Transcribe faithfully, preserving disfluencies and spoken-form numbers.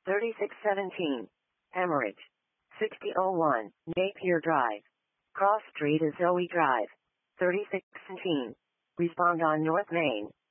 thirty-six seventeen. Hemorrhage. sixty oh one. Napier Drive. Cross Street is Zoe Drive. thirty-six seventeen. Respond on North Main.